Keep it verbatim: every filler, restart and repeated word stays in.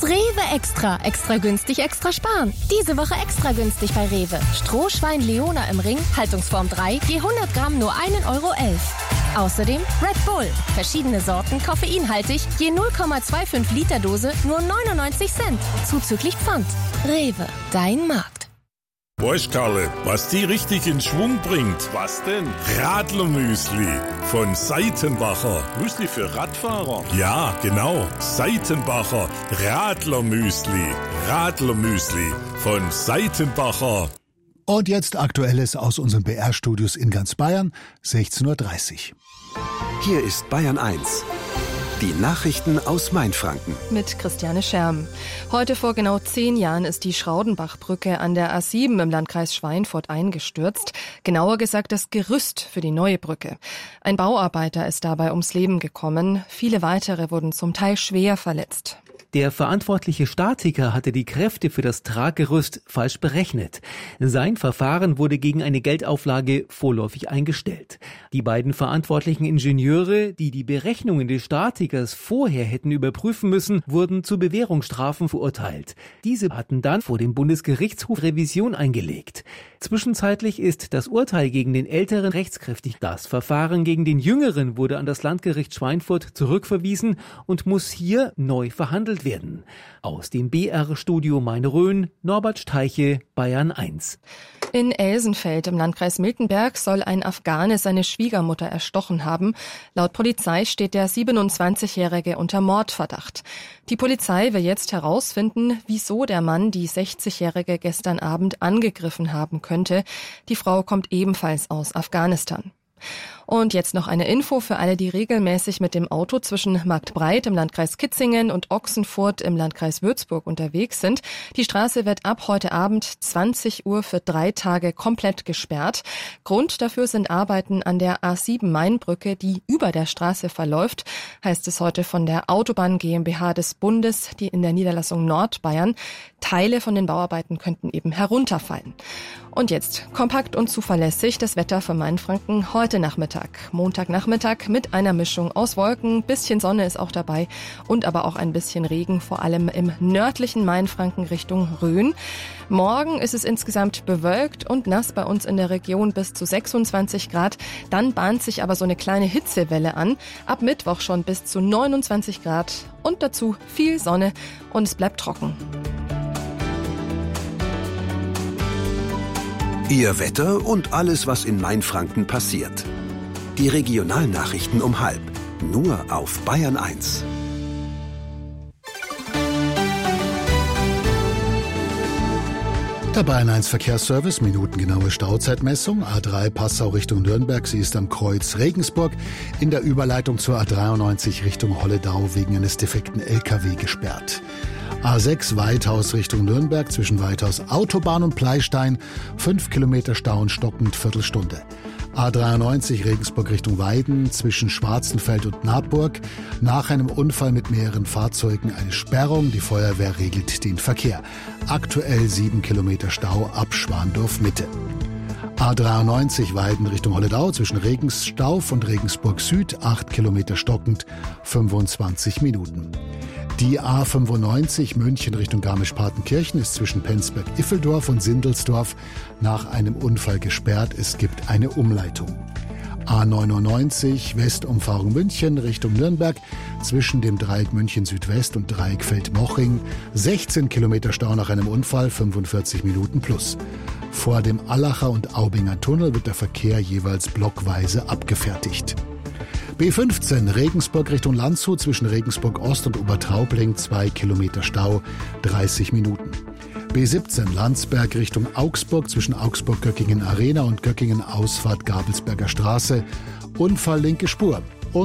Rewe Extra. Extra günstig, extra sparen. Diese Woche extra günstig bei Rewe. Strohschwein Leona im Ring, Haltungsform drei, je hundert Gramm nur ein Euro elf. Außerdem Red Bull. Verschiedene Sorten, koffeinhaltig, je null Komma fünfundzwanzig Liter Dose, nur neunundneunzig Cent. Zuzüglich Pfand. Rewe, dein Markt. Weißt Karle, was die richtig in Schwung bringt? Was denn? Radlermüsli von Seitenbacher. Müsli für Radfahrer? Ja, genau. Seitenbacher Radlermüsli. Radlermüsli von Seitenbacher. Und jetzt Aktuelles aus unseren B R-Studios in ganz Bayern, sechzehn Uhr dreißig. Hier ist Bayern eins. Die Nachrichten aus Mainfranken. Mit Christiane Scherm. Heute vor genau zehn Jahren ist die Schraudenbachbrücke an der A sieben im Landkreis Schweinfurt eingestürzt. Genauer gesagt das Gerüst für die neue Brücke. Ein Bauarbeiter ist dabei ums Leben gekommen. Viele weitere wurden zum Teil schwer verletzt. Der verantwortliche Statiker hatte die Kräfte für das Traggerüst falsch berechnet. Sein Verfahren wurde gegen eine Geldauflage vorläufig eingestellt. Die beiden verantwortlichen Ingenieure, die die Berechnungen des Statikers vorher hätten überprüfen müssen, wurden zu Bewährungsstrafen verurteilt. Diese hatten dann vor dem Bundesgerichtshof Revision eingelegt. Zwischenzeitlich ist das Urteil gegen den Älteren rechtskräftig. Das Verfahren gegen den Jüngeren wurde an das Landgericht Schweinfurt zurückverwiesen und muss hier neu verhandelt werden. Aus dem B R-Studio Main-Rhön, Norbert Steiche, Bayern eins. In Elsenfeld im Landkreis Miltenberg soll ein Afghane seine Schwiegermutter erstochen haben. Laut Polizei steht der siebenundzwanzigjährige unter Mordverdacht. Die Polizei will jetzt herausfinden, wieso der Mann die sechzigjährige gestern Abend angegriffen haben könnte. Die Frau kommt ebenfalls aus Afghanistan. Und jetzt noch eine Info für alle, die regelmäßig mit dem Auto zwischen Marktbreit im Landkreis Kitzingen und Ochsenfurt im Landkreis Würzburg unterwegs sind. Die Straße wird ab heute Abend zwanzig Uhr für drei Tage komplett gesperrt. Grund dafür sind Arbeiten an der A sieben Mainbrücke, die über der Straße verläuft, heißt es heute von der Autobahn GmbH des Bundes, die in der Niederlassung Nordbayern. Teile von den Bauarbeiten könnten eben herunterfallen. Und jetzt kompakt und zuverlässig das Wetter für Mainfranken heute Nachmittag. Montagnachmittag mit einer Mischung aus Wolken, bisschen Sonne ist auch dabei und aber auch ein bisschen Regen, vor allem im nördlichen Mainfranken Richtung Rhön. Morgen ist es insgesamt bewölkt und nass bei uns in der Region bis zu sechsundzwanzig Grad. Dann bahnt sich aber so eine kleine Hitzewelle an. Ab Mittwoch schon bis zu neunundzwanzig Grad und dazu viel Sonne und es bleibt trocken. Ihr Wetter und alles, was in Mainfranken passiert. Die Regionalnachrichten um halb. Nur auf Bayern eins. Der Bayern eins Verkehrsservice, minutengenaue Stauzeitmessung. A drei Passau Richtung Nürnberg, sie ist am Kreuz Regensburg. In der Überleitung zur A dreiundneunzig Richtung Holledau wegen eines defekten L K W gesperrt. A sechs Weithaus Richtung Nürnberg, zwischen Weithaus Autobahn und Pleistein, fünf Kilometer Stau und stockend, Viertelstunde. A dreiundneunzig Regensburg Richtung Weiden, zwischen Schwarzenfeld und Naburg, nach einem Unfall mit mehreren Fahrzeugen eine Sperrung, die Feuerwehr regelt den Verkehr. Aktuell sieben Kilometer Stau ab Schwandorf Mitte. A dreiundneunzig Weiden Richtung Holledau, zwischen Regensstauf und Regensburg Süd, acht Kilometer stockend, fünfundzwanzig Minuten. Die A fünfundneunzig München Richtung Garmisch-Partenkirchen ist zwischen Penzberg-Iffeldorf und Sindelsdorf nach einem Unfall gesperrt. Es gibt eine Umleitung. A neunundneunzig Westumfahrung München Richtung Nürnberg zwischen dem Dreieck München Südwest und Dreieck Feldmoching. sechzehn Kilometer Stau nach einem Unfall, fünfundvierzig Minuten plus. Vor dem Allacher und Aubinger Tunnel wird der Verkehr jeweils blockweise abgefertigt. B fünfzehn Regensburg Richtung Landshut zwischen Regensburg Ost und Obertraubling, zwei Kilometer Stau, dreißig Minuten. B siebzehn Landsberg Richtung Augsburg zwischen Augsburg-Göckingen Arena und Göckingen Ausfahrt Gabelsberger Straße, Unfall linke Spur.